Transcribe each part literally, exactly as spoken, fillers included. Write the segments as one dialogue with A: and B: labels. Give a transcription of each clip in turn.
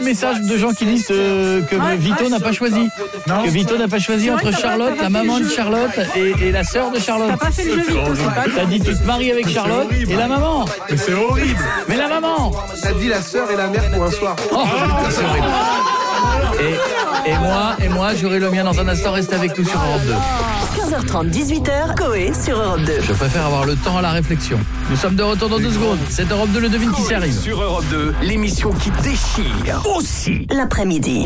A: Message de gens qui disent euh, que
B: Ouais,
A: Vito
B: ouais,
A: n'a pas choisi.
B: Non.
A: Que Vito n'a pas choisi
B: C'est vrai
A: entre
B: que t'as pas-
A: Charlotte,
B: t'as pas
A: la
B: fait
A: maman
B: le
A: de
B: jeu.
A: Charlotte et, et la sœur de Charlotte.
B: T'as pas fait le jeu, Vito, c'est pas
A: T'as dit tu te maries avec Charlotte et la maman.
C: Mais c'est horrible.
A: Mais la maman.
D: T'as dit la sœur et la mère pour un soir.
A: Oh, c'est horrible. Et, et moi, et moi, j'aurai le mien dans un instant. Restez avec nous sur Europe deux.
E: quinze heures trente, dix-huit heures, Coé sur Europe deux.
A: Je préfère avoir le temps à la réflexion. Nous sommes de retour dans deux secondes. C'est Europe deux, le devine qui s'y arrive.
F: Sur Europe deux, l'émission qui déchire aussi.
E: L'après-midi.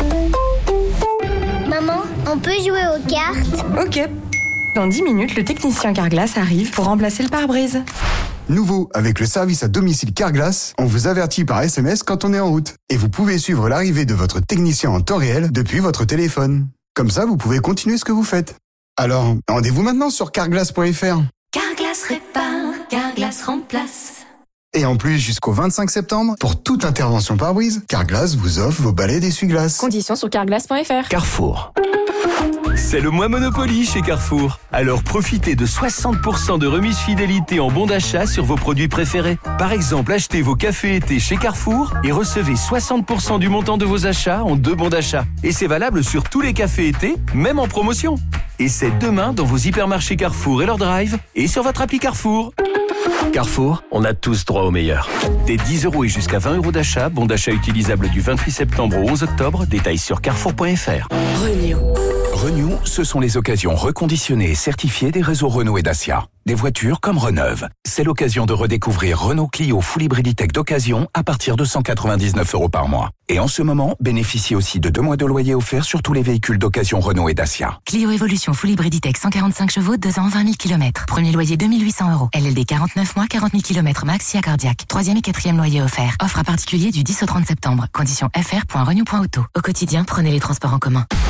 G: Maman, on peut jouer aux cartes?
H: Ok. Dans dix minutes, le technicien Carglass arrive pour remplacer le pare-brise.
I: Nouveau, avec le service à domicile Carglass, on vous avertit par S M S quand on est en route. Et vous pouvez suivre l'arrivée de votre technicien en temps réel depuis votre téléphone. Comme ça, vous pouvez continuer ce que vous faites. Alors, rendez-vous maintenant sur carglass point f r.
J: Carglass répare, Carglass remplace.
I: Et en plus, jusqu'au vingt-cinq septembre, pour toute intervention pare-brise, Carglass vous offre vos balais d'essuie-glace.
H: Conditions sur carglass point f r.
F: Carrefour. C'est le mois Monopoly chez Carrefour. Alors profitez de soixante pour cent de remise fidélité en bon d'achat sur vos produits préférés. Par exemple, achetez vos cafés été chez Carrefour et recevez soixante pour cent du montant de vos achats en deux bons d'achat. Et c'est valable sur tous les cafés été, même en promotion. Et c'est demain dans vos hypermarchés Carrefour et leur drive et sur votre appli Carrefour. Carrefour, on a tous droit au meilleur. Des dix euros et jusqu'à vingt euros d'achat, bon d'achat utilisable du vingt-huit septembre au onze octobre, détails sur carrefour point f r.
E: Renew.
K: Renew, ce sont les occasions reconditionnées et certifiées des réseaux Renault et Dacia. Des voitures comme Reneuve. C'est l'occasion de redécouvrir Renault Clio Full Hybrid Tech d'occasion à partir de cent quatre-vingt-dix-neuf euros par mois. Et en ce moment, bénéficiez aussi de deux mois de loyer offerts sur tous les véhicules d'occasion Renault et Dacia.
J: Clio Evolution Full Hybrid Tech cent quarante-cinq chevaux, deux ans, vingt mille kilomètres. Premier loyer deux mille huit cents euros. L L D quarante-neuf mois, quarante mille kilomètres max, S I A cardiaque. Troisième et quatrième loyer offert. Offre à particulier du dix au trente septembre. Conditions f r point renew point auto. Au quotidien, prenez les transports en commun.